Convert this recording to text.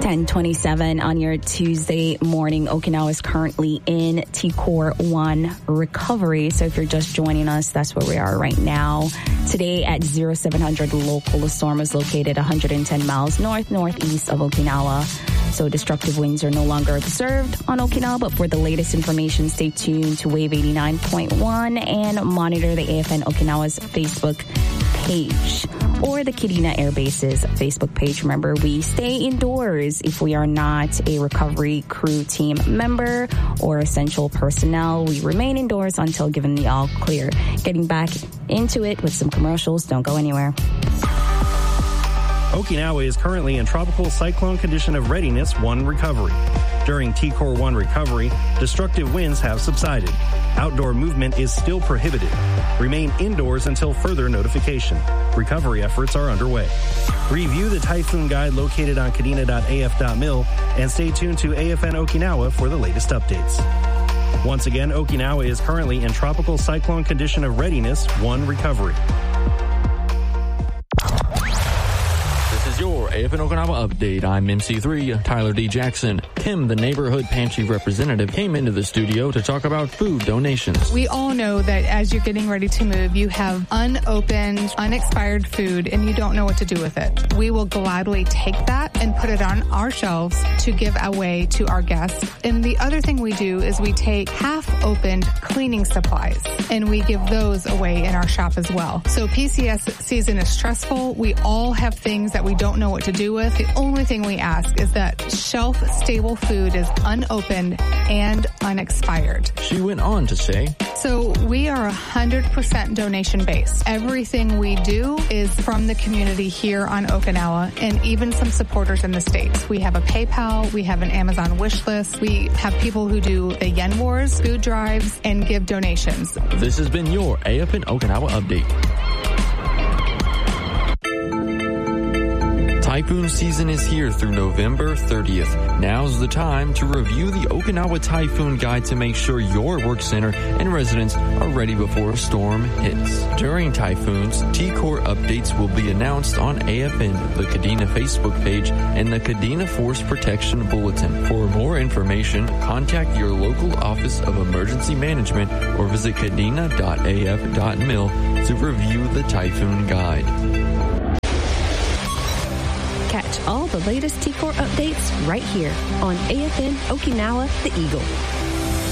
10:27 on your Tuesday morning. Okinawa is currently in T-Core 1 recovery. So if you're just joining us, that's where we are right now. Today at 0700 local, the storm is located 110 miles northeast of Okinawa. So destructive winds are no longer observed on Okinawa, but for the latest information, stay tuned to Wave 89.1 and monitor the AFN Okinawa's Facebook page or the Kadena Air Base's Facebook page. Remember, we stay indoors if we are not a recovery crew team member or essential personnel. We remain indoors until given the all clear. Getting back into it with some commercials. Don't go anywhere. Okinawa is currently in tropical cyclone condition of readiness 1 recovery. During T-Core 1 recovery, destructive winds have subsided. Outdoor movement is still prohibited. Remain indoors until further notification. Recovery efforts are underway. Review the typhoon guide located on kadena.af.mil and stay tuned to AFN Okinawa for the latest updates. Once again, Okinawa is currently in tropical cyclone condition of readiness 1 recovery. Your AFN Okinawa update. I'm MC3 Tyler D. Jackson. Kim, the neighborhood pantry representative, came into the studio to talk about food donations. We all know that as you're getting ready to move, you have unopened, unexpired food, and you don't know what to do with it. We will gladly take that and put it on our shelves to give away to our guests. And the other thing we do is we take half-opened cleaning supplies, and we give those away in our shop as well. So PCS season is stressful. We all have things that we don't know what to do with. The only thing we ask is that shelf-stable food is unopened and unexpired. She went on to say, so we are 100% donation-based. Everything we do is from the community here on Okinawa and even some supporters in the States. We have a PayPal, we have an Amazon wish list, we have people who do the Yen Wars, food drives, and give donations. This has been your AFN Okinawa update. Typhoon season is here through November 30th. Now's the time to review the Okinawa Typhoon Guide to make sure your work center and residents are ready before a storm hits. During typhoons, T-Core updates will be announced on AFN, the Kadena Facebook page, and the Kadena Force Protection Bulletin. For more information, contact your local Office of Emergency Management or visit kadena.af.mil to review the Typhoon Guide. Catch all the latest T-Core updates right here on AFN Okinawa, The Eagle.